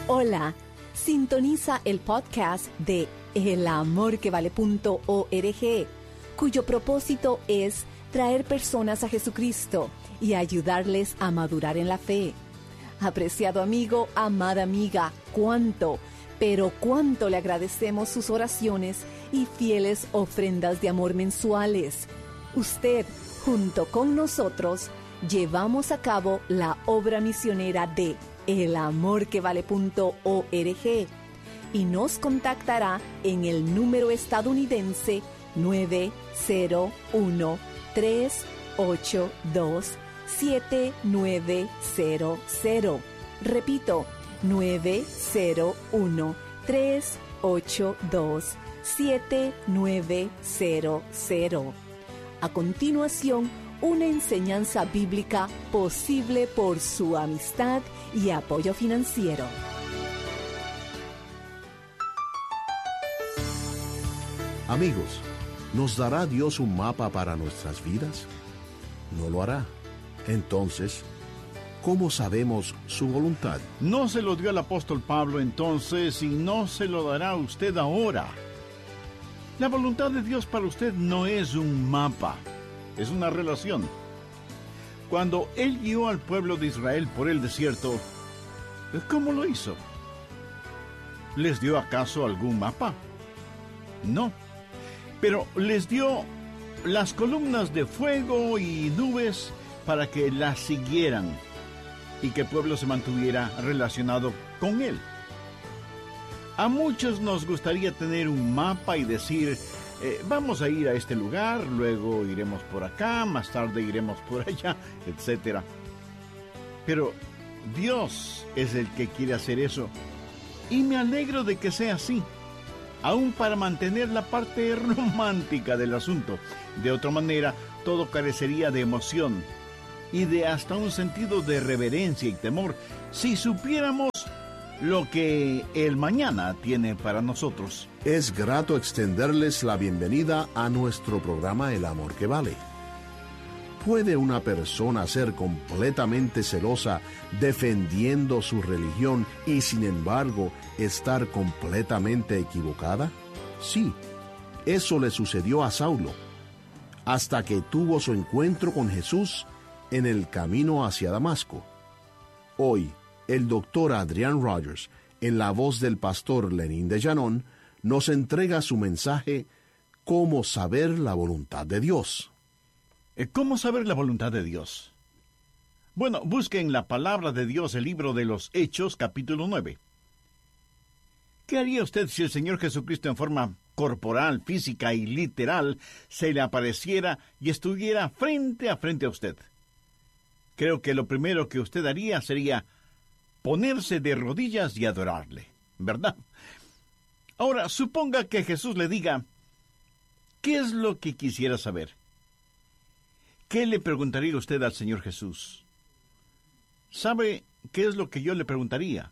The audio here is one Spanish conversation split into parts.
Hola, sintoniza el podcast de elamorquevale.org, cuyo propósito es traer personas a Jesucristo y ayudarles a madurar en la fe. Apreciado amigo, amada amiga, cuánto le agradecemos sus oraciones y fieles ofrendas de amor mensuales. Usted, junto con nosotros, llevamos a cabo la obra misionera de elamorquevale.org y nos contactará en el número estadounidense 901-382-7900. Repito, 901-382-7900. A continuación, una enseñanza bíblica posible por su amistad y apoyo financiero. Amigos, ¿nos dará Dios un mapa para nuestras vidas? No lo hará. Entonces, ¿cómo sabemos su voluntad? No se lo dio al apóstol Pablo entonces y no se lo dará a usted ahora. La voluntad de Dios para usted no es un mapa, es una relación. Cuando Él guió al pueblo de Israel por el desierto, ¿cómo lo hizo? ¿Les dio acaso algún mapa? No, pero les dio las columnas de fuego y nubes para que las siguieran y que el pueblo se mantuviera relacionado con Él. A muchos nos gustaría tener un mapa y decir, vamos a ir a este lugar, luego iremos por acá, más tarde iremos por allá, etc. Pero Dios es el que quiere hacer eso, y me alegro de que sea así, aún para mantener la parte romántica del asunto. De otra manera, todo carecería de emoción y de hasta un sentido de reverencia y temor si supiéramos lo que el mañana tiene para nosotros. Es grato extenderles la bienvenida a nuestro programa El Amor que Vale. ¿Puede una persona ser completamente celosa defendiendo su religión y sin embargo estar completamente equivocada? Sí, eso le sucedió a Saulo, hasta que tuvo su encuentro con Jesús en el camino hacia Damasco. Hoy, el doctor Adrian Rogers, en la voz del pastor Lenín de Llanón, nos entrega su mensaje ¿Cómo saber la voluntad de Dios? ¿Cómo saber la voluntad de Dios? Bueno, busque en la palabra de Dios el libro de los Hechos, capítulo 9. ¿Qué haría usted si el Señor Jesucristo en forma corporal, física y literal se le apareciera y estuviera frente a usted? Creo que lo primero que usted haría sería ponerse de rodillas y adorarle, ¿verdad? Ahora, suponga que Jesús le diga, ¿qué es lo que quisiera saber? ¿Qué le preguntaría usted al Señor Jesús? ¿Sabe qué es lo que yo le preguntaría?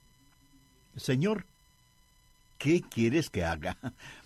Señor, ¿qué quieres que haga?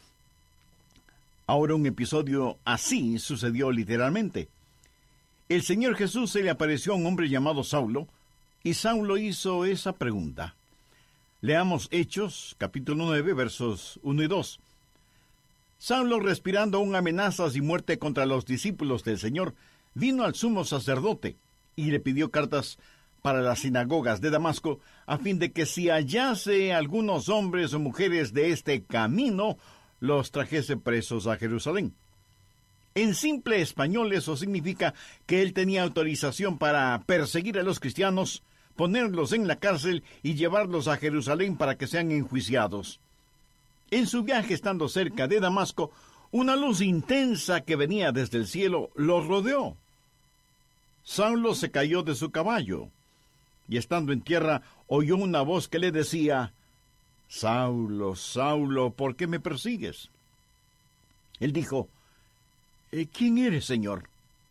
Ahora, un episodio así sucedió literalmente. El Señor Jesús se le apareció a un hombre llamado Saulo, y Saulo hizo esa pregunta. Leamos Hechos, capítulo 9, versos 1 y 2. Saulo, respirando aún amenazas y muerte contra los discípulos del Señor, vino al sumo sacerdote y le pidió cartas para las sinagogas de Damasco, a fin de que si hallase algunos hombres o mujeres de este camino, los trajese presos a Jerusalén. En simple español eso significa que él tenía autorización para perseguir a los cristianos, ponerlos en la cárcel y llevarlos a Jerusalén para que sean enjuiciados. En su viaje, estando cerca de Damasco, una luz intensa que venía desde el cielo los rodeó. Saulo se cayó de su caballo, y estando en tierra oyó una voz que le decía, «Saulo, Saulo, ¿por qué me persigues?» Él dijo, «¿Quién eres, Señor?»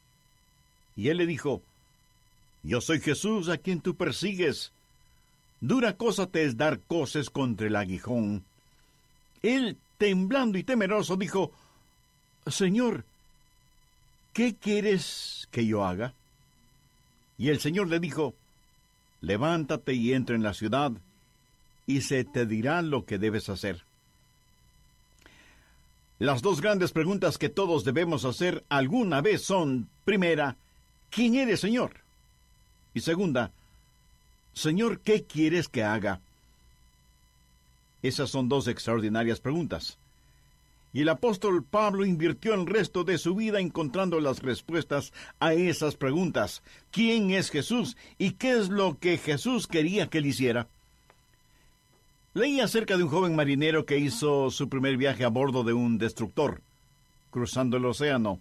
Y él le dijo, «Yo soy Jesús a quien tú persigues. Dura cosa te es dar coces contra el aguijón». Él, temblando y temeroso, dijo, «Señor, ¿qué quieres que yo haga?» Y el Señor le dijo, «Levántate y entra en la ciudad, y se te dirá lo que debes hacer. Las dos grandes preguntas que todos debemos hacer alguna vez son, primera, ¿quién eres, Señor? Y segunda, Señor, ¿qué quieres que haga? Esas son dos extraordinarias preguntas. Y el apóstol Pablo invirtió el resto de su vida encontrando las respuestas a esas preguntas. ¿Quién es Jesús? ¿Y qué es lo que Jesús quería que él hiciera? Leí acerca de un joven marinero que hizo su primer viaje a bordo de un destructor, cruzando el océano.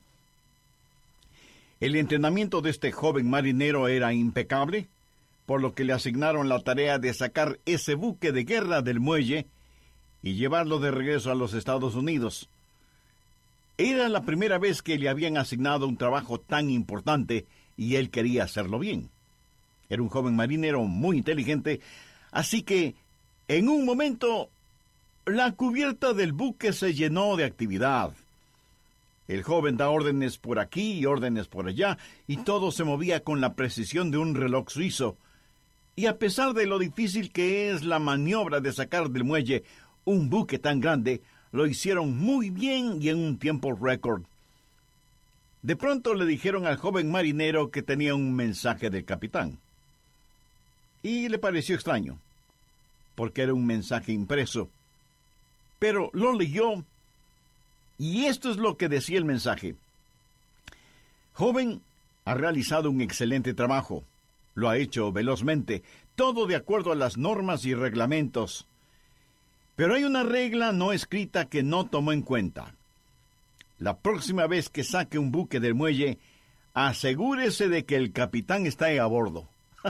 El entrenamiento de este joven marinero era impecable, por lo que le asignaron la tarea de sacar ese buque de guerra del muelle y llevarlo de regreso a los Estados Unidos. Era la primera vez que le habían asignado un trabajo tan importante y él quería hacerlo bien. Era un joven marinero muy inteligente, así que en un momento la cubierta del buque se llenó de actividad. El joven da órdenes por aquí y órdenes por allá, y todo se movía con la precisión de un reloj suizo. Y a pesar de lo difícil que es la maniobra de sacar del muelle un buque tan grande, lo hicieron muy bien y en un tiempo récord. De pronto le dijeron al joven marinero que tenía un mensaje del capitán. Y le pareció extraño, porque era un mensaje impreso. Pero lo leyó, y esto es lo que decía el mensaje. Joven, ha realizado un excelente trabajo. Lo ha hecho velozmente, todo de acuerdo a las normas y reglamentos. Pero hay una regla no escrita que no tomó en cuenta. La próxima vez que saque un buque del muelle, asegúrese de que el capitán está a bordo.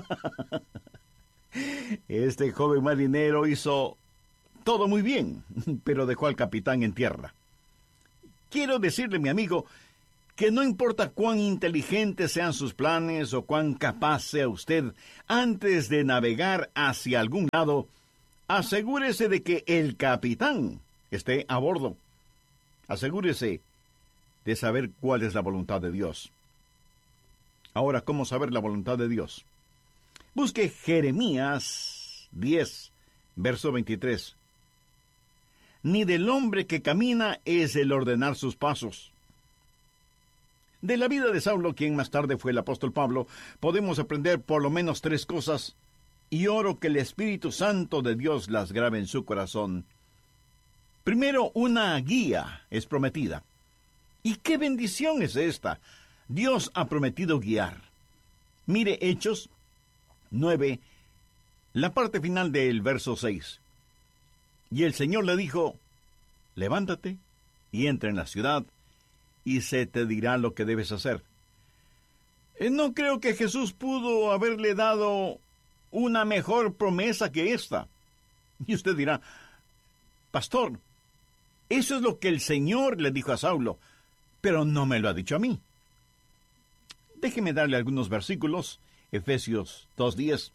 Este joven marinero hizo todo muy bien, pero dejó al capitán en tierra. Quiero decirle, mi amigo, que no importa cuán inteligentes sean sus planes o cuán capaz sea usted, antes de navegar hacia algún lado, asegúrese de que el capitán esté a bordo. Asegúrese de saber cuál es la voluntad de Dios. Ahora, ¿cómo saber la voluntad de Dios? Busque Jeremías 10, verso 23. Ni del hombre que camina es el ordenar sus pasos. De la vida de Saulo, quien más tarde fue el apóstol Pablo, podemos aprender por lo menos 3 cosas, y oro que el Espíritu Santo de Dios las grabe en su corazón. Primero, una guía es prometida. ¿Y qué bendición es esta? Dios ha prometido guiar. Mire Hechos 9, la parte final del verso 6. Y el Señor le dijo, levántate y entra en la ciudad, y se te dirá lo que debes hacer. No creo que Jesús pudo haberle dado una mejor promesa que esta. Y usted dirá, pastor, eso es lo que el Señor le dijo a Saulo, pero no me lo ha dicho a mí. Déjeme darle algunos versículos. Efesios 2:10.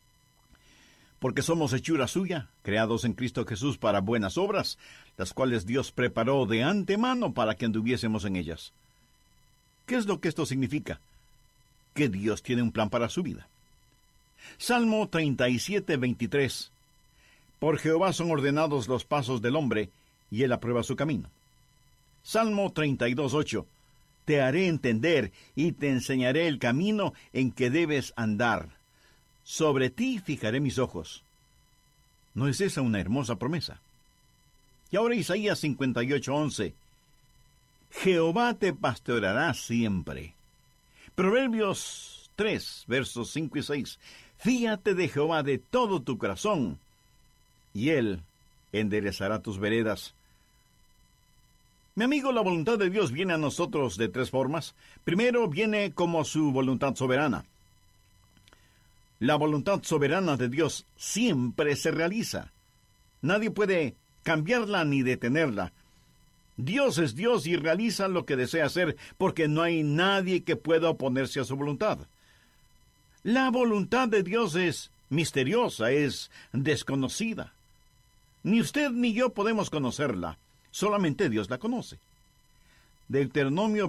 Porque somos hechura suya, creados en Cristo Jesús para buenas obras, las cuales Dios preparó de antemano para que anduviésemos en ellas. ¿Qué es lo que esto significa? Que Dios tiene un plan para su vida. Salmo 37:23. Por Jehová son ordenados los pasos del hombre, y él aprueba su camino. Salmo 32:8. Te haré entender y te enseñaré el camino en que debes andar. Sobre ti fijaré mis ojos. ¿No es esa una hermosa promesa? Y ahora Isaías 58:11. Jehová te pastoreará siempre. Proverbios 3, versos 5 y 6. Fíate de Jehová de todo tu corazón, y él enderezará tus veredas. Mi amigo, la voluntad de Dios viene a nosotros de 3 formas. Primero, viene como su voluntad soberana. La voluntad soberana de Dios siempre se realiza. Nadie puede cambiarla ni detenerla. Dios es Dios y realiza lo que desea hacer, porque no hay nadie que pueda oponerse a su voluntad. La voluntad de Dios es misteriosa, es desconocida. Ni usted ni yo podemos conocerla. Solamente Dios la conoce. Deuteronomio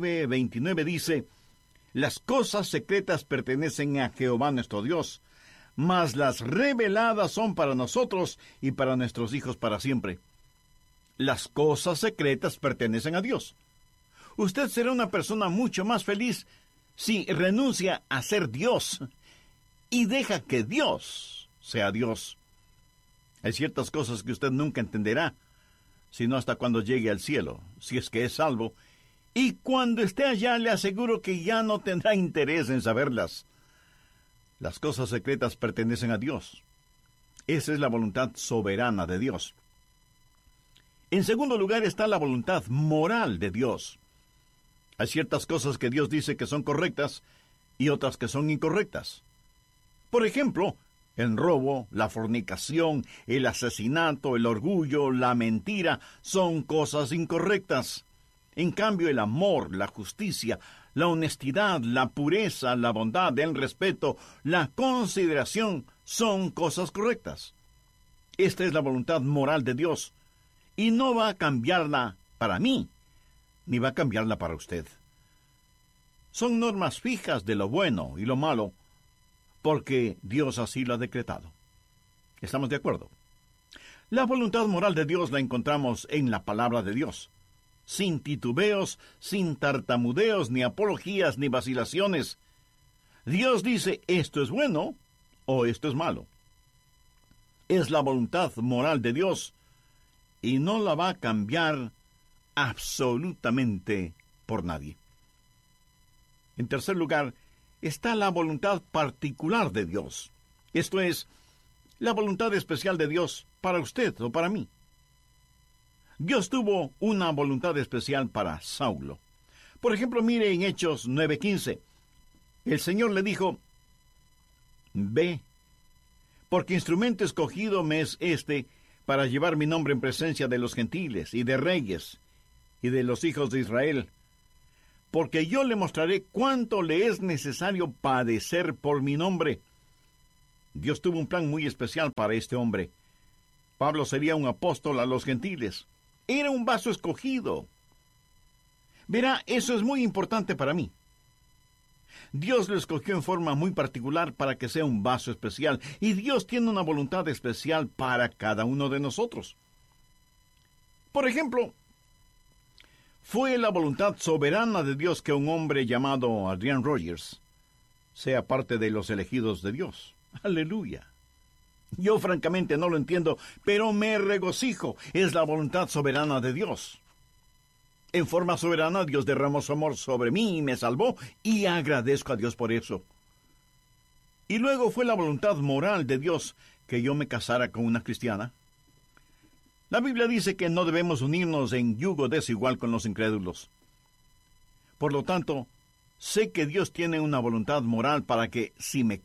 29:29 dice, las cosas secretas pertenecen a Jehová nuestro Dios, mas las reveladas son para nosotros y para nuestros hijos para siempre. Las cosas secretas pertenecen a Dios. Usted será una persona mucho más feliz si renuncia a ser Dios y deja que Dios sea Dios. Hay ciertas cosas que usted nunca entenderá, sino hasta cuando llegue al cielo, si es que es salvo, y cuando esté allá le aseguro que ya no tendrá interés en saberlas. Las cosas secretas pertenecen a Dios. Esa es la voluntad soberana de Dios. En segundo lugar está la voluntad moral de Dios. Hay ciertas cosas que Dios dice que son correctas y otras que son incorrectas. Por ejemplo, el robo, la fornicación, el asesinato, el orgullo, la mentira son cosas incorrectas. En cambio, el amor, la justicia, la honestidad, la pureza, la bondad, el respeto, la consideración son cosas correctas. Esta es la voluntad moral de Dios, y no va a cambiarla para mí, ni va a cambiarla para usted. Son normas fijas de lo bueno y lo malo, porque Dios así lo ha decretado. ¿Estamos de acuerdo? La voluntad moral de Dios la encontramos en la palabra de Dios, sin titubeos, sin tartamudeos, ni apologías, ni vacilaciones. Dios dice, esto es bueno o esto es malo. Es la voluntad moral de Dios y no la va a cambiar absolutamente por nadie. En tercer lugar, está la voluntad particular de Dios. Esto es, la voluntad especial de Dios para usted o para mí. Dios tuvo una voluntad especial para Saulo. Por ejemplo, mire en Hechos 9:15. El Señor le dijo, ve, porque instrumento escogido me es este para llevar mi nombre en presencia de los gentiles y de reyes y de los hijos de Israel, porque yo le mostraré cuánto le es necesario padecer por mi nombre. Dios tuvo un plan muy especial para este hombre. Pablo sería un apóstol a los gentiles. Era un vaso escogido. Verá, eso es muy importante para mí. Dios lo escogió en forma muy particular para que sea un vaso especial, y Dios tiene una voluntad especial para cada uno de nosotros. Por ejemplo, fue la voluntad soberana de Dios que un hombre llamado Adrian Rogers sea parte de los elegidos de Dios. ¡Aleluya! Yo francamente no lo entiendo, pero me regocijo. Es la voluntad soberana de Dios. En forma soberana, Dios derramó su amor sobre mí y me salvó, y agradezco a Dios por eso. Y luego fue la voluntad moral de Dios que yo me casara con una cristiana. La Biblia dice que no debemos unirnos en yugo desigual con los incrédulos. Por lo tanto, sé que Dios tiene una voluntad moral para que, si me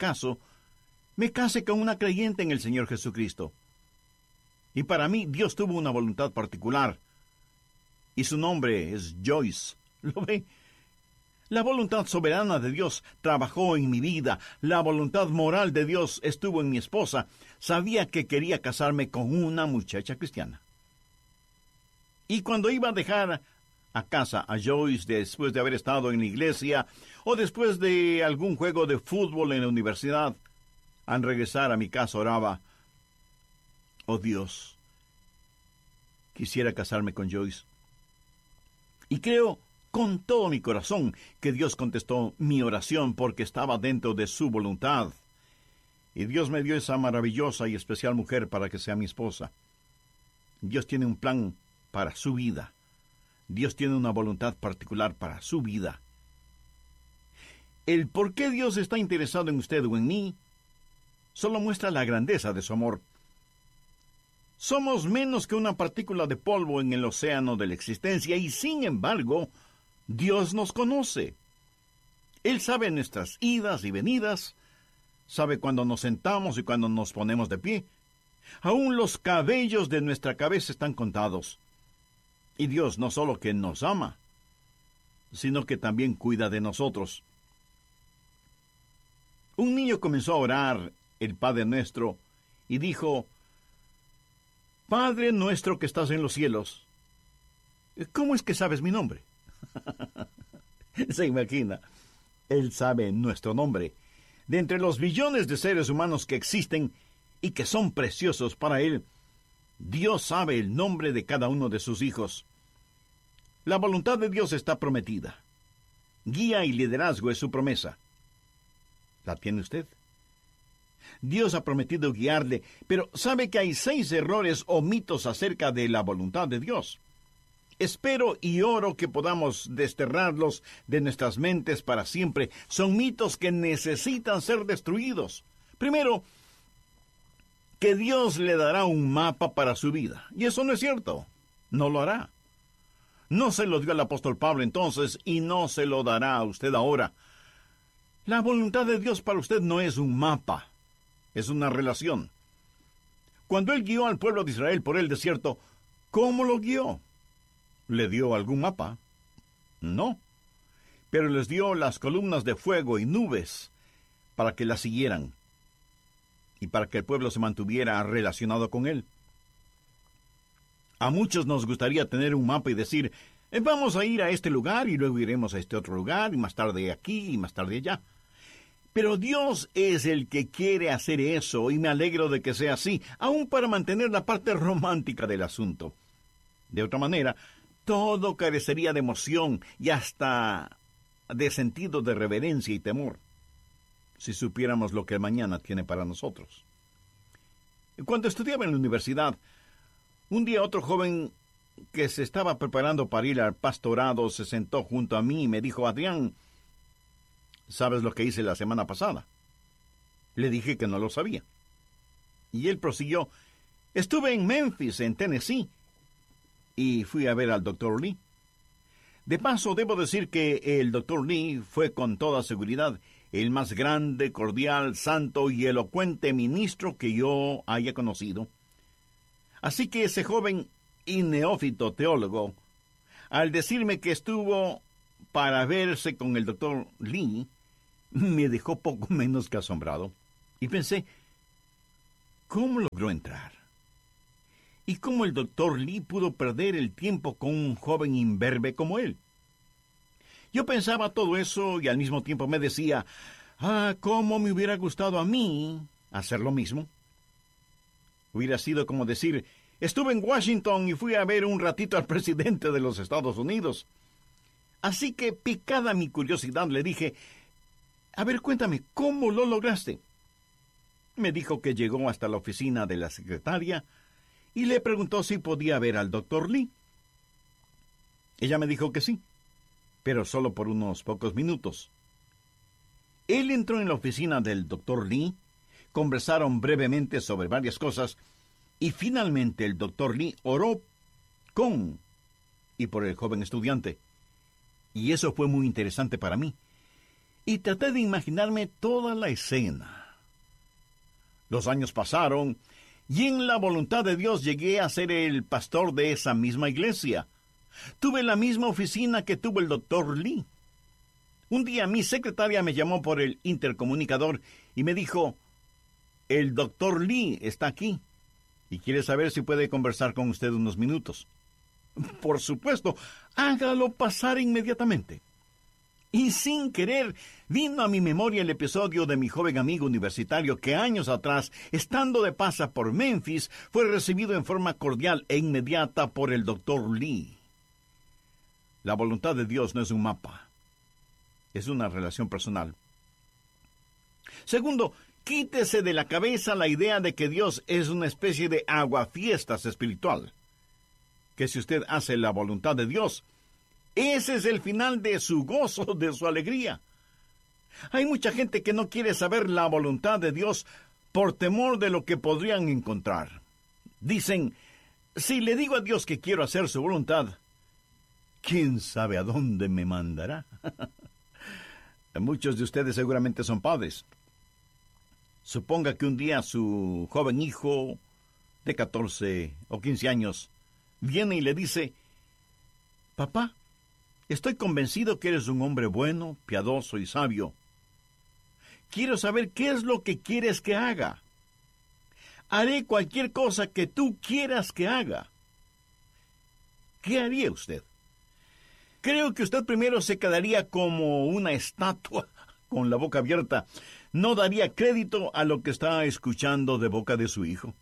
case con una creyente en el Señor Jesucristo. Y para mí, Dios tuvo una voluntad particular, y su nombre es Joyce. ¿Lo ve? La voluntad soberana de Dios trabajó en mi vida. La voluntad moral de Dios estuvo en mi esposa. Sabía que quería casarme con una muchacha cristiana. Y cuando iba a dejar a casa a Joyce después de haber estado en la iglesia o después de algún juego de fútbol en la universidad, al regresar a mi casa oraba, oh Dios, quisiera casarme con Joyce. Y creo con todo mi corazón que Dios contestó mi oración porque estaba dentro de su voluntad. Y Dios me dio esa maravillosa y especial mujer para que sea mi esposa. Dios tiene un plan para su vida. Dios tiene una voluntad particular para su vida. El por qué Dios está interesado en usted o en mí solo muestra la grandeza de su amor. Somos menos que una partícula de polvo en el océano de la existencia y, sin embargo, Dios nos conoce. Él sabe nuestras idas y venidas, sabe cuando nos sentamos y cuando nos ponemos de pie. Aún los cabellos de nuestra cabeza están contados. Y Dios no solo que nos ama, sino que también cuida de nosotros. Un niño comenzó a orar el Padre Nuestro y dijo, Padre nuestro que estás en los cielos. ¿Cómo es que sabes mi nombre? Se imagina, Él sabe nuestro nombre. De entre los billones de seres humanos que existen y que son preciosos para Él, Dios sabe el nombre de cada uno de sus hijos. La voluntad de Dios está prometida. Guía y liderazgo es su promesa. ¿La tiene usted? Dios ha prometido guiarle, pero sabe que hay 6 errores o mitos acerca de la voluntad de Dios. Espero y oro que podamos desterrarlos de nuestras mentes para siempre. Son mitos que necesitan ser destruidos. Primero, que Dios le dará un mapa para su vida. Y eso no es cierto. No lo hará. No se lo dio al apóstol Pablo entonces y no se lo dará a usted ahora. La voluntad de Dios para usted no es un mapa. Es una relación. Cuando Él guió al pueblo de Israel por el desierto, ¿cómo lo guió? ¿Le dio algún mapa? No. Pero les dio las columnas de fuego y nubes para que las siguieran y para que el pueblo se mantuviera relacionado con Él. A muchos nos gustaría tener un mapa y decir, vamos a ir a este lugar y luego iremos a este otro lugar y más tarde aquí y más tarde allá. Pero Dios es el que quiere hacer eso y me alegro de que sea así, aún para mantener la parte romántica del asunto. De otra manera, todo carecería de emoción y hasta de sentido de reverencia y temor, si supiéramos lo que el mañana tiene para nosotros. Cuando estudiaba en la universidad, un día otro joven que se estaba preparando para ir al pastorado se sentó junto a mí y me dijo, Adrián, ¿sabes lo que hice la semana pasada? Le dije que no lo sabía. Y él prosiguió, estuve en Memphis, en Tennessee, y fui a ver al Dr. Lee. De paso, debo decir que el Dr. Lee fue con toda seguridad el más grande, cordial, santo y elocuente ministro que yo haya conocido. Así que ese joven y neófito teólogo, al decirme que estuvo para verse con el Dr. Lee, me dejó poco menos que asombrado. Y pensé, ¿cómo logró entrar? ¿Y cómo el Dr. Lee pudo perder el tiempo con un joven imberbe como él? Yo pensaba todo eso y al mismo tiempo me decía, ¿cómo me hubiera gustado a mí hacer lo mismo? Hubiera sido como decir, estuve en Washington y fui a ver un ratito al presidente de los Estados Unidos. Así que, picada mi curiosidad, le dije, a ver, cuéntame, ¿cómo lo lograste? Me dijo que llegó hasta la oficina de la secretaria y le preguntó si podía ver al Dr. Lee. Ella me dijo que sí, pero solo por unos pocos minutos. Él entró en la oficina del Dr. Lee, conversaron brevemente sobre varias cosas, y finalmente el Dr. Lee oró con y por el joven estudiante. Y eso fue muy interesante para mí. Y traté de imaginarme toda la escena. Los años pasaron, y en la voluntad de Dios llegué a ser el pastor de esa misma iglesia. Tuve la misma oficina que tuvo el Dr. Lee. Un día mi secretaria me llamó por el intercomunicador y me dijo, el Dr. Lee está aquí y quiere saber si puede conversar con usted unos minutos. Por supuesto, hágalo pasar inmediatamente. Y sin querer, vino a mi memoria el episodio de mi joven amigo universitario que años atrás, estando de paso por Memphis, fue recibido en forma cordial e inmediata por el Dr. Lee. La voluntad de Dios no es un mapa, es una relación personal. Segundo, quítese de la cabeza la idea de que Dios es una especie de aguafiestas espiritual. Que si usted hace la voluntad de Dios, ese es el final de su gozo, de su alegría. Hay mucha gente que no quiere saber la voluntad de Dios por temor de lo que podrían encontrar. Dicen, si le digo a Dios que quiero hacer su voluntad, ¿quién sabe a dónde me mandará? Muchos de ustedes seguramente son padres. Suponga que un día su joven hijo de 14 o 15 años viene y le dice, papá, estoy convencido que eres un hombre bueno, piadoso y sabio. Quiero saber qué es lo que quieres que haga. Haré cualquier cosa que tú quieras que haga. ¿Qué haría usted? Creo que usted primero se quedaría como una estatua con la boca abierta, no daría crédito a lo que está escuchando de boca de su hijo.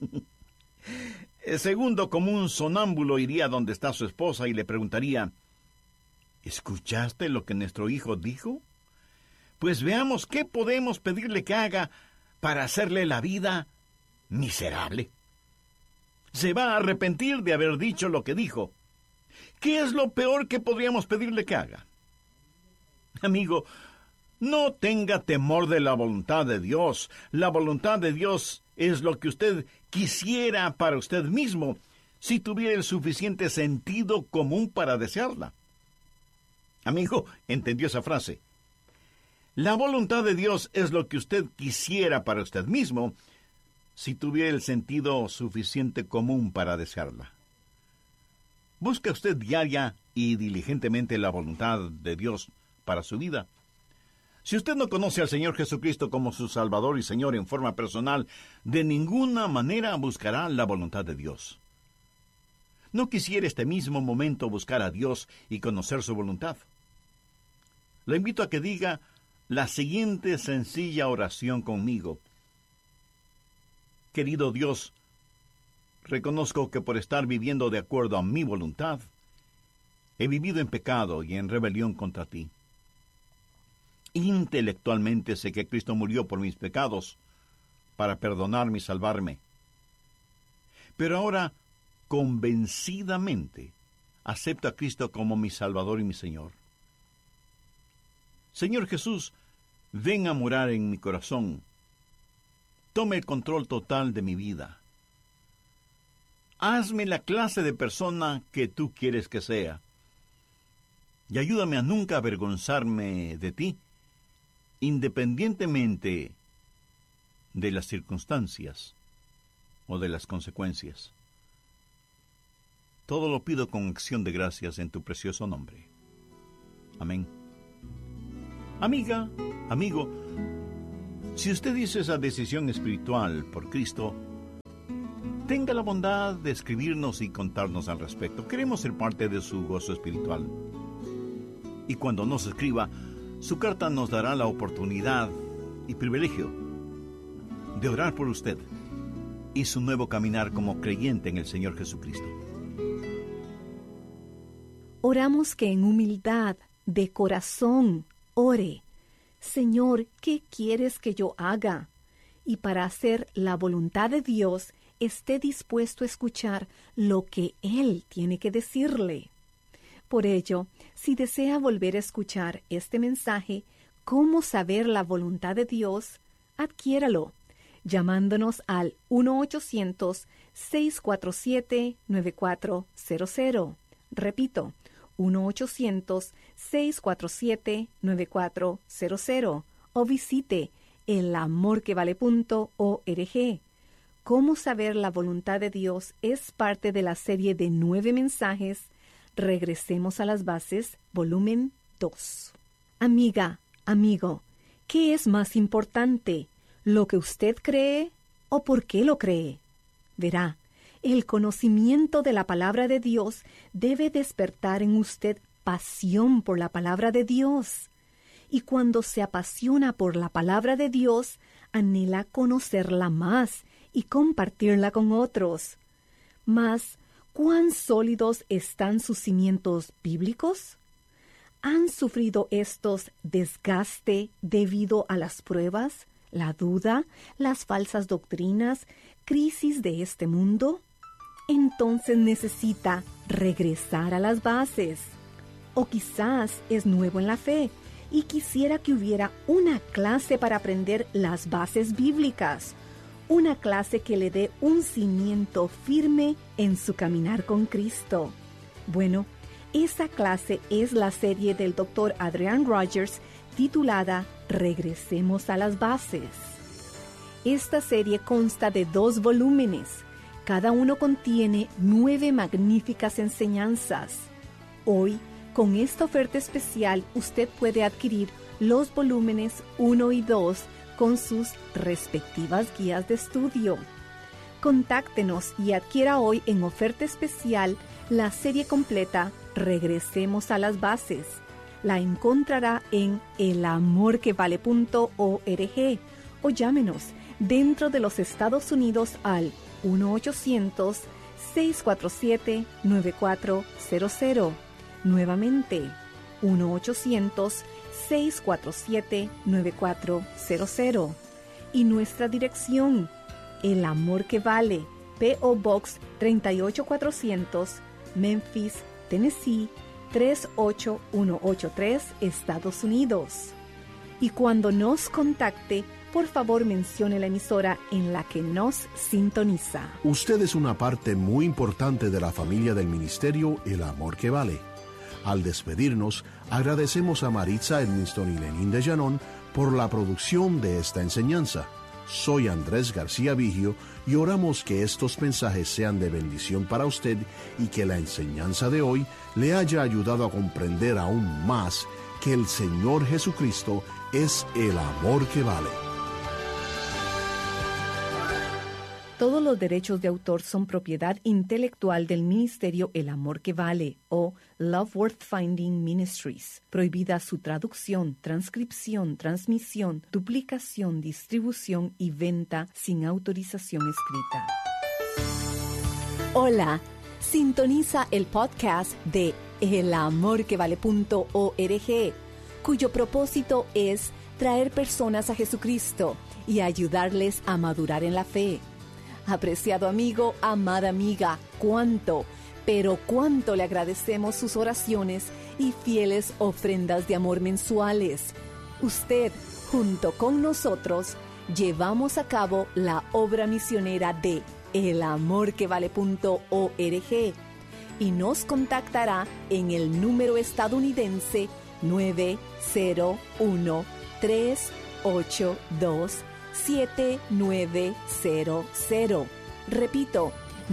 El segundo, como un sonámbulo, iría donde está su esposa y le preguntaría: ¿escuchaste lo que nuestro hijo dijo? Pues veamos qué podemos pedirle que haga para hacerle la vida miserable. Se va a arrepentir de haber dicho lo que dijo. ¿Qué es lo peor que podríamos pedirle que haga? Amigo, no tenga temor de la voluntad de Dios. La voluntad de Dios es lo que usted quisiera para usted mismo, si tuviera el suficiente sentido común para desearla. Amigo, ¿entendió esa frase? La voluntad de Dios es lo que usted quisiera para usted mismo, si tuviera el sentido suficiente común para desearla. ¿Busca usted diaria y diligentemente la voluntad de Dios para su vida? Si usted no conoce al Señor Jesucristo como su Salvador y Señor en forma personal, de ninguna manera buscará la voluntad de Dios. ¿No quisiera este mismo momento buscar a Dios y conocer su voluntad? Le invito a que diga la siguiente sencilla oración conmigo. Querido Dios, reconozco que por estar viviendo de acuerdo a mi voluntad, he vivido en pecado y en rebelión contra ti. Intelectualmente sé que Cristo murió por mis pecados para perdonarme y salvarme. Pero ahora, convencidamente, acepto a Cristo como mi Salvador y mi Señor. Señor Jesús, ven a morar en mi corazón. Tome el control total de mi vida. Hazme la clase de persona que tú quieres que sea. Y ayúdame a nunca avergonzarme de ti, independientemente de las circunstancias o de las consecuencias. Todo lo pido con acción de gracias en tu precioso nombre. Amén. Amiga, amigo, si usted hizo esa decisión espiritual por Cristo, tenga la bondad de escribirnos y contarnos al respecto. Queremos ser parte de su gozo espiritual. Y cuando nos escriba, su carta nos dará la oportunidad y privilegio de orar por usted y su nuevo caminar como creyente en el Señor Jesucristo. Oramos que en humildad, de corazón, ore: Señor, ¿qué quieres que yo haga? Y para hacer la voluntad de Dios, esté dispuesto a escuchar lo que Él tiene que decirle. Por ello, si desea volver a escuchar este mensaje, ¿Cómo saber la voluntad de Dios? Adquiéralo, llamándonos al 1-800-647-9400. Repito, 1-800-647-9400. O visite elamorquevale.org. ¿Cómo saber la voluntad de Dios? Es parte de la serie de 9 mensajes. Regresemos a las bases, volumen 2. Amiga, amigo, ¿qué es más importante? ¿Lo que usted cree o por qué lo cree? Verá, el conocimiento de la palabra de Dios debe despertar en usted pasión por la palabra de Dios. Y cuando se apasiona por la palabra de Dios, anhela conocerla más y compartirla con otros. Mas, ¿cuán sólidos están sus cimientos bíblicos? ¿Han sufrido estos desgaste debido a las pruebas, la duda, las falsas doctrinas, crisis de este mundo? Entonces necesita regresar a las bases. O quizás es nuevo en la fe y quisiera que hubiera una clase para aprender las bases bíblicas, una clase que le dé un cimiento firme en su caminar con Cristo. Bueno, esa clase es la serie del Dr. Adrian Rogers titulada Regresemos a las bases. Esta serie consta de 2 volúmenes. Cada uno contiene 9 magníficas enseñanzas. Hoy, con esta oferta especial, usted puede adquirir los volúmenes 1 y 2 con sus respectivas guías de estudio. Contáctenos y adquiera hoy en oferta especial la serie completa Regresemos a las bases. La encontrará en elamorquevale.org o llámenos dentro de los Estados Unidos al 1-800-647-9400. Nuevamente, 1-800-647-9400. Y nuestra dirección, El Amor que Vale, P.O. Box 38400, Memphis, Tennessee 38183, Estados Unidos. Y cuando nos contacte, por favor mencione la emisora en la que nos sintoniza. Usted es una parte muy importante de la familia del ministerio El Amor que Vale. Al despedirnos, agradecemos a Maritza Edmiston y Lenín de Llanón por la producción de esta enseñanza. Soy Andrés García Vigio y oramos que estos mensajes sean de bendición para usted y que la enseñanza de hoy le haya ayudado a comprender aún más que el Señor Jesucristo es el amor que vale. Todos los derechos de autor son propiedad intelectual del ministerio El Amor que Vale o Love Worth Finding Ministries. Prohibida su traducción, transcripción, transmisión, duplicación, distribución y venta sin autorización escrita. Hola, sintoniza el podcast de elamorquevale.org, cuyo propósito es traer personas a Jesucristo y ayudarles a madurar en la fe. Apreciado amigo, amada amiga, cuánto le agradecemos sus oraciones y fieles ofrendas de amor mensuales. Usted, junto con nosotros, llevamos a cabo la obra misionera de elamorquevale.org y nos contactará en el número estadounidense 901-382-7900. Repito,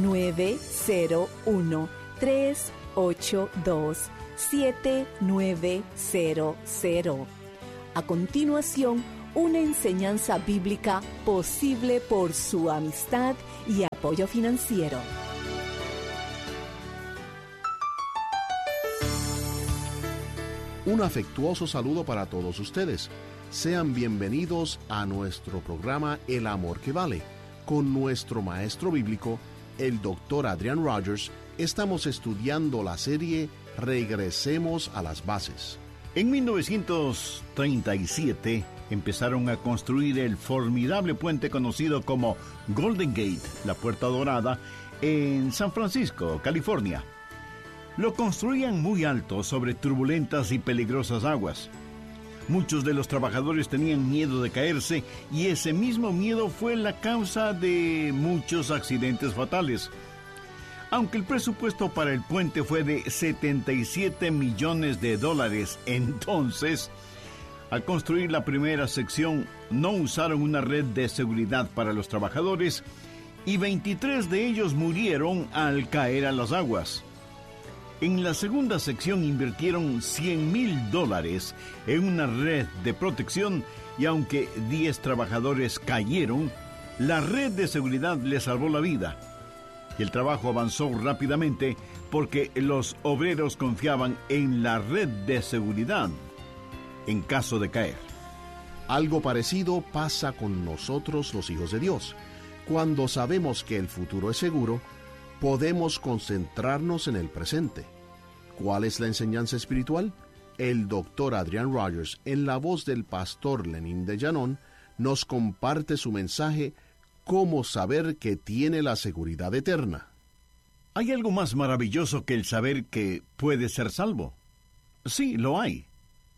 901-382-7900. A continuación, una enseñanza bíblica posible por su amistad y apoyo financiero. Un afectuoso saludo para todos ustedes. Sean bienvenidos a nuestro programa El Amor que Vale. Con nuestro maestro bíblico, el Dr. Adrian Rogers, estamos estudiando la serie Regresemos a las Bases. En 1937 empezaron a construir el formidable puente conocido como Golden Gate, la Puerta Dorada, en San Francisco, California. Lo construían muy alto sobre turbulentas y peligrosas aguas. Muchos de los trabajadores tenían miedo de caerse y ese mismo miedo fue la causa de muchos accidentes fatales. Aunque el presupuesto para el puente fue de $77 millones, entonces, al construir la primera sección, no usaron una red de seguridad para los trabajadores y 23 de ellos murieron al caer a las aguas. En la segunda sección invirtieron $100,000 en una red de protección y aunque 10 trabajadores cayeron, la red de seguridad les salvó la vida. Y el trabajo avanzó rápidamente porque los obreros confiaban en la red de seguridad en caso de caer. Algo parecido pasa con nosotros los hijos de Dios. Cuando sabemos que el futuro es seguro, podemos concentrarnos en el presente. ¿Cuál es la enseñanza espiritual? El Dr. Adrian Rogers, en la voz del pastor Lenín de Llanón, nos comparte su mensaje ¿Cómo saber que tiene la seguridad eterna? ¿Hay algo más maravilloso que el saber que puede ser salvo? Sí, lo hay.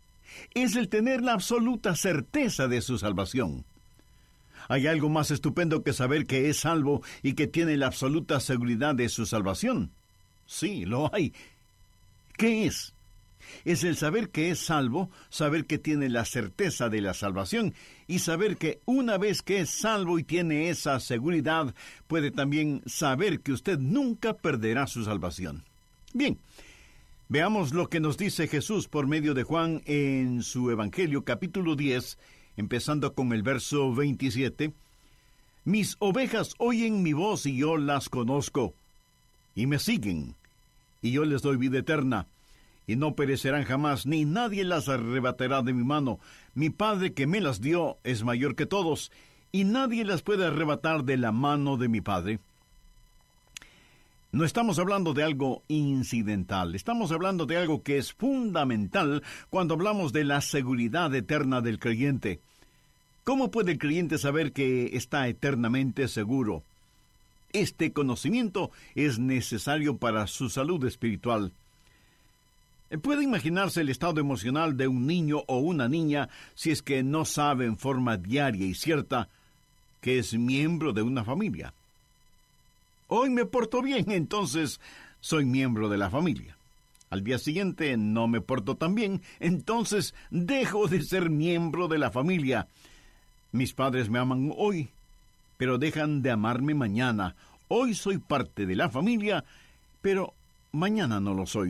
Es el tener la absoluta certeza de su salvación. ¿Hay algo más estupendo que saber que es salvo y que tiene la absoluta seguridad de su salvación? Sí, lo hay. ¿Qué es? Es el saber que es salvo, saber que tiene la certeza de la salvación y saber que una vez que es salvo y tiene esa seguridad, puede también saber que usted nunca perderá su salvación. Bien, veamos lo que nos dice Jesús por medio de Juan en su Evangelio, capítulo 10, empezando con el verso 27. Mis ovejas oyen mi voz y yo las conozco, y me siguen, y yo les doy vida eterna, y no perecerán jamás, ni nadie las arrebatará de mi mano. Mi Padre que me las dio es mayor que todos, y nadie las puede arrebatar de la mano de mi Padre. No estamos hablando de algo incidental, estamos hablando de algo que es fundamental cuando hablamos de la seguridad eterna del creyente. ¿Cómo puede el creyente saber que está eternamente seguro? Este conocimiento es necesario para su salud espiritual. ¿Puede imaginarse el estado emocional de un niño o una niña si es que no sabe en forma diaria y cierta que es miembro de una familia? Hoy me porto bien, entonces soy miembro de la familia. Al día siguiente no me porto tan bien, entonces dejo de ser miembro de la familia. Mis padres me aman hoy, pero dejan de amarme mañana. Hoy soy parte de la familia, pero mañana no lo soy.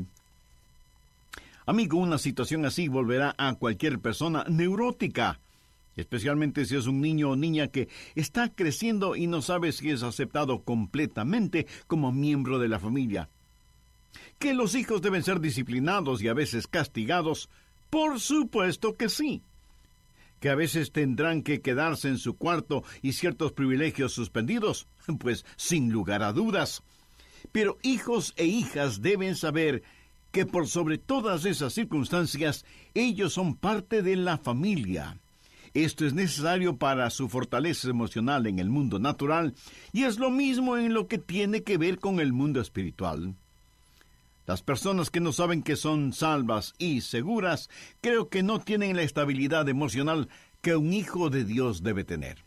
Amigo, una situación así volverá a cualquier persona neurótica, especialmente si es un niño o niña que está creciendo y no sabe si es aceptado completamente como miembro de la familia. ¿Que los hijos deben ser disciplinados y a veces castigados? Por supuesto que sí. ¿Que a veces tendrán que quedarse en su cuarto y ciertos privilegios suspendidos? Pues sin lugar a dudas. Pero hijos e hijas deben saber que por sobre todas esas circunstancias, ellos son parte de la familia. Esto es necesario para su fortaleza emocional en el mundo natural, y es lo mismo en lo que tiene que ver con el mundo espiritual. Las personas que no saben que son salvas y seguras, creo que no tienen la estabilidad emocional que un hijo de Dios debe tener.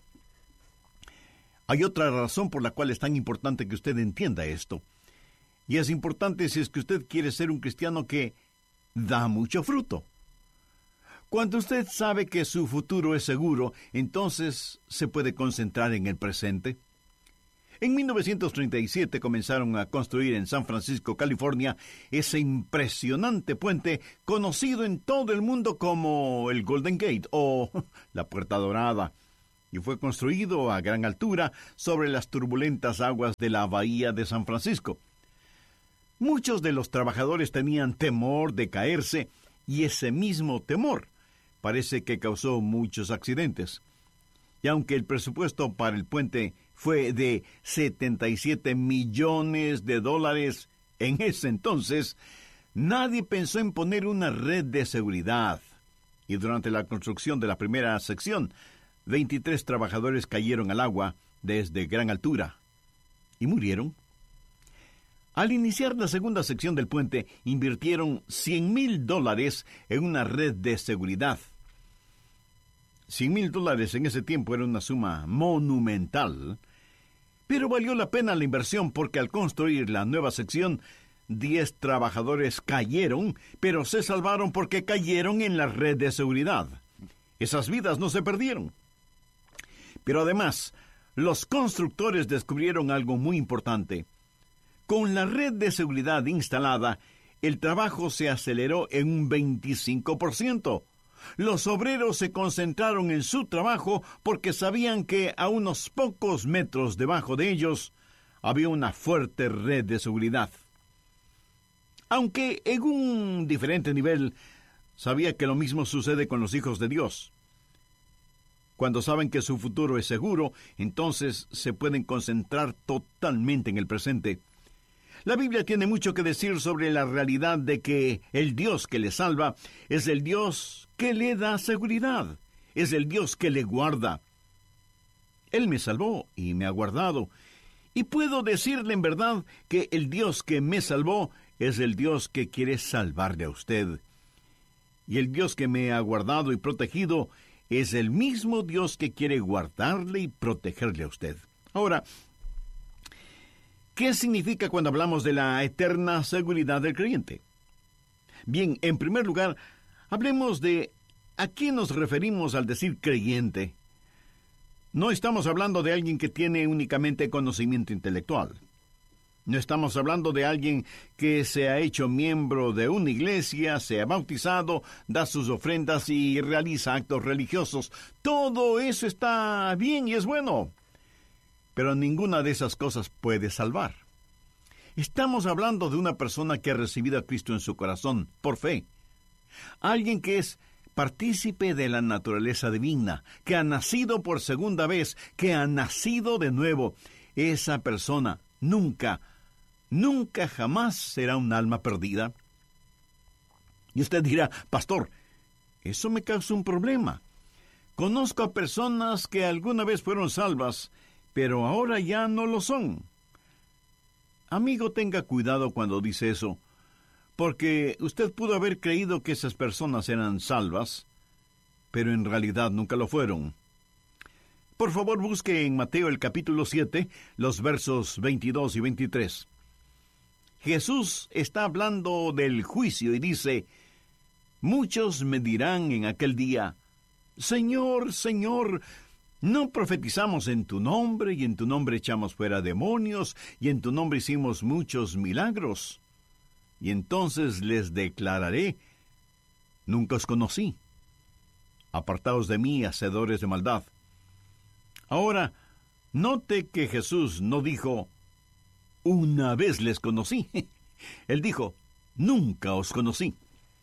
Hay otra razón por la cual es tan importante que usted entienda esto. Y es importante si es que usted quiere ser un cristiano que da mucho fruto. Cuando usted sabe que su futuro es seguro, entonces se puede concentrar en el presente. En 1937 comenzaron a construir en San Francisco, California, ese impresionante puente conocido en todo el mundo como el Golden Gate o la Puerta Dorada, y fue construido a gran altura sobre las turbulentas aguas de la bahía de San Francisco. Muchos de los trabajadores tenían temor de caerse, y ese mismo temor parece que causó muchos accidentes. Y aunque el presupuesto para el puente fue de $77 millones en ese entonces, nadie pensó en poner una red de seguridad. Y durante la construcción de la primera sección, 23 trabajadores cayeron al agua desde gran altura y murieron. Al iniciar la segunda sección del puente, invirtieron $100,000 en una red de seguridad. $100,000 en ese tiempo era una suma monumental, pero valió la pena la inversión porque al construir la nueva sección, 10 trabajadores cayeron, pero se salvaron porque cayeron en la red de seguridad. Esas vidas no se perdieron. Pero además, los constructores descubrieron algo muy importante. Con la red de seguridad instalada, el trabajo se aceleró en un 25%. Los obreros se concentraron en su trabajo porque sabían que a unos pocos metros debajo de ellos había una fuerte red de seguridad. Aunque en un diferente nivel, sabía que lo mismo sucede con los hijos de Dios. Cuando saben que su futuro es seguro, entonces se pueden concentrar totalmente en el presente. La Biblia tiene mucho que decir sobre la realidad de que el Dios que le salva es el Dios que le da seguridad, es el Dios que le guarda. Él me salvó y me ha guardado, y puedo decirle en verdad que el Dios que me salvó es el Dios que quiere salvarle a usted. Y el Dios que me ha guardado y protegido es el mismo Dios que quiere guardarle y protegerle a usted. Ahora, ¿qué significa cuando hablamos de la eterna seguridad del creyente? Bien, en primer lugar, hablemos de a qué nos referimos al decir creyente. No estamos hablando de alguien que tiene únicamente conocimiento intelectual. No estamos hablando de alguien que se ha hecho miembro de una iglesia, se ha bautizado, da sus ofrendas y realiza actos religiosos. Todo eso está bien y es bueno. Pero ninguna de esas cosas puede salvar. Estamos hablando de una persona que ha recibido a Cristo en su corazón, por fe. Alguien que es partícipe de la naturaleza divina, que ha nacido por segunda vez, que ha nacido de nuevo. Esa persona nunca jamás será un alma perdida. Y usted dirá, pastor, eso me causa un problema. Conozco a personas que alguna vez fueron salvas, pero ahora ya no lo son. Amigo, tenga cuidado cuando dice eso, porque usted pudo haber creído que esas personas eran salvas, pero en realidad nunca lo fueron. Por favor, busque en Mateo el capítulo 7, los versos 22 y 23. Jesús está hablando del juicio y dice, muchos me dirán en aquel día, Señor, Señor, ¿no profetizamos en tu nombre, y en tu nombre echamos fuera demonios, y en tu nombre hicimos muchos milagros? Y entonces les declararé, nunca os conocí. Apartaos de mí, hacedores de maldad. Ahora, note que Jesús no dijo, una vez les conocí. Él dijo, nunca os conocí.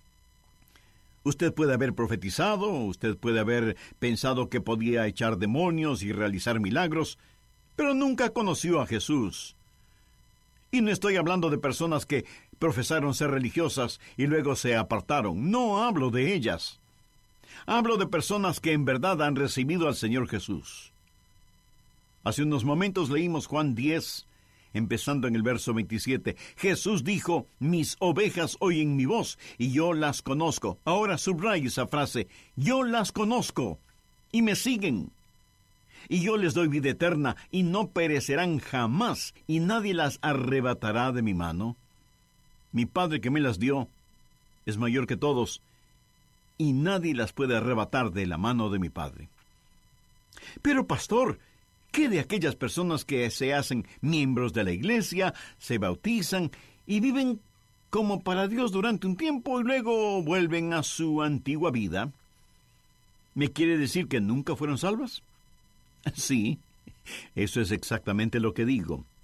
Usted puede haber profetizado, usted puede haber pensado que podía echar demonios y realizar milagros, pero nunca conoció a Jesús. Y no estoy hablando de personas que profesaron ser religiosas y luego se apartaron. No hablo de ellas. Hablo de personas que en verdad han recibido al Señor Jesús. Hace unos momentos leímos Juan 10, empezando en el verso 27. Jesús dijo, mis ovejas oyen mi voz, y yo las conozco. Ahora subraya esa frase, yo las conozco, y me siguen. Y yo les doy vida eterna, y no perecerán jamás, y nadie las arrebatará de mi mano. Mi Padre que me las dio es mayor que todos, y nadie las puede arrebatar de la mano de mi Padre. Pero, pastor, ¿qué de aquellas personas que se hacen miembros de la iglesia, se bautizan y viven como para Dios durante un tiempo y luego vuelven a su antigua vida? ¿Me quiere decir que nunca fueron salvas? Sí, eso es exactamente lo que digo.